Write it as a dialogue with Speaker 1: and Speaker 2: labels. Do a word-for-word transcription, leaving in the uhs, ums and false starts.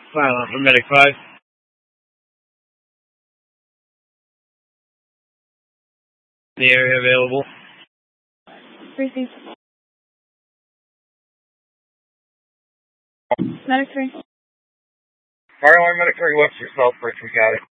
Speaker 1: Silent for Medic five. The area available.
Speaker 2: Received. Medic three.
Speaker 1: Fire alarm Medic three, what's yourself, Richard, got it.